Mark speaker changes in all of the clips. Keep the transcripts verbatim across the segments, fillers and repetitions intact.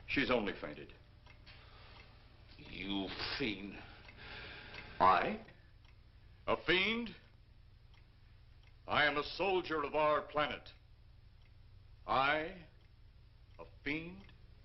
Speaker 1: She's only fainted.
Speaker 2: You fiend.
Speaker 1: I? A fiend? I am a soldier of our planet. I? A fiend?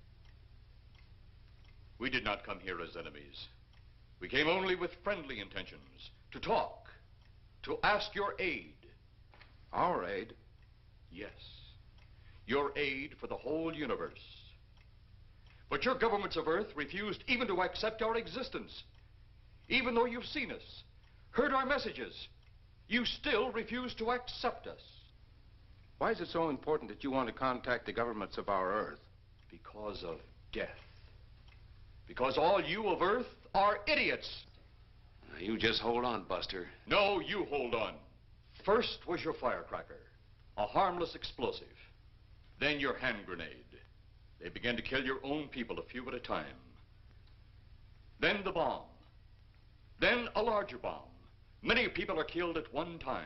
Speaker 1: We did not come here as enemies. We came only with friendly intentions, to talk, to ask your aid.
Speaker 3: Our aid?
Speaker 1: Yes, your aid for the whole universe. But your governments of Earth refused even to accept our existence. Even though you've seen us, heard our messages, you still refuse to accept us.
Speaker 3: Why is it so important that you want to contact the governments of our Earth?
Speaker 1: Because of death. Because all you of Earth are idiots.
Speaker 2: Now, you just hold on, Buster.
Speaker 1: No, you hold on. First was your firecracker, a harmless explosive. Then your hand grenade. They began to kill your own people a few at a time. Then the bomb. Then a larger bomb. Many people are killed at one time.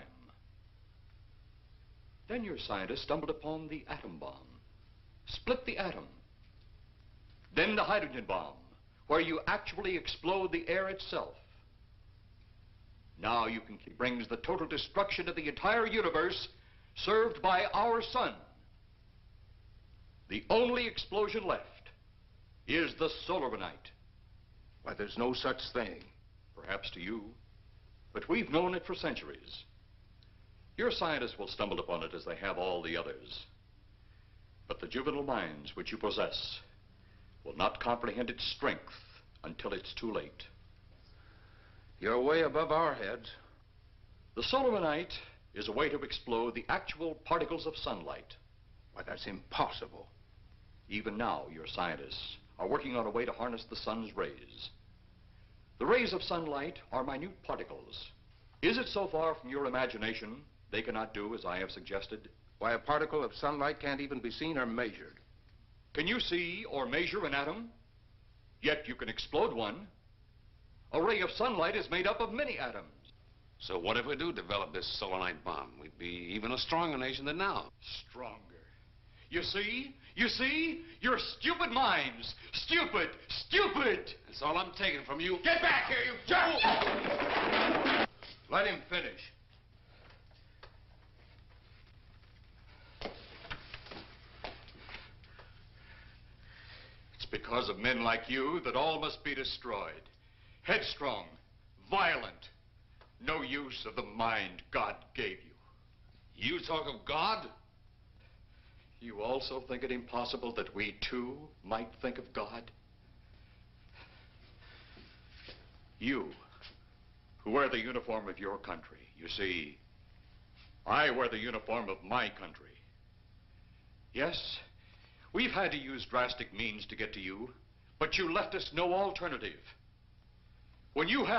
Speaker 1: Then your scientists stumbled upon the atom bomb. Split the atom. Then the hydrogen bomb, where you actually explode the air itself. Now you can brings the total destruction of the entire universe served by our sun. The only explosion left is the Solarmanite.
Speaker 3: Why, there's no such thing.
Speaker 1: Perhaps to you, but we've known it for centuries. Your scientists will stumble upon it as they have all the others. But the juvenile minds which you possess will not comprehend its strength until it's too late.
Speaker 3: You're way above our heads.
Speaker 1: The Solarmanite is a way to explode the actual particles of sunlight.
Speaker 3: Why, that's impossible.
Speaker 1: Even now, your scientists are working on a way to harness the sun's rays. The rays of sunlight are minute particles. Is it so far from your imagination they cannot do as I have suggested?
Speaker 3: Why, a particle of sunlight can't even be seen or measured.
Speaker 1: Can you see or measure an atom? Yet you can explode one. A ray of sunlight is made up of many atoms.
Speaker 2: So what if we do develop this solanite bomb? We'd be even a stronger nation than now.
Speaker 1: Stronger. You see? You see? Your stupid minds. Stupid! Stupid!
Speaker 2: That's all I'm taking from you.
Speaker 1: Get back here, you jerk!
Speaker 3: Let him finish.
Speaker 1: It's because of men like you that all must be destroyed. Headstrong, violent, no use of the mind God gave you.
Speaker 2: You talk of God?
Speaker 1: You also think it impossible that we too might think of God? You, who wear the uniform of your country, you see, I wear the uniform of my country. Yes, we've had to use drastic means to get to you, but you left us no alternative. When you have